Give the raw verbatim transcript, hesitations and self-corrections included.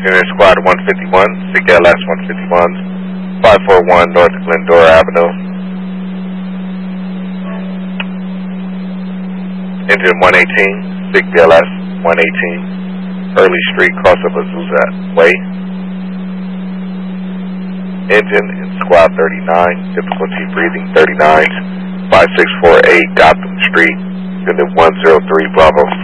Unit Squad one fifty-one, S I C L S one fifty-one, five forty-one North Glendora Avenue. Engine one eighteen, S I C L S one eighteen, Early Street, cross of Azusa Way. Engine in Squad thirty-nine, difficulty breathing thirty-nine, five six four eight Gotham Street, unit one zero three Bravo.